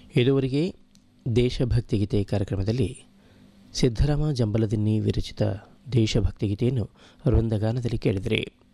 ಇದುವರೆಗೆ ದೇಶಭಕ್ತಿಗೀತೆ ಕಾರ್ಯಕ್ರಮದಲ್ಲಿ ಸಿದ್ದರಾಮ ಜಂಬಲದಿನ್ನಿ ವಿರಚಿತ ದೇಶಭಕ್ತಿಗೀತೆಯನ್ನು ವೃಂದಗಾನದಲ್ಲಿ ಕೇಳಿದರೆ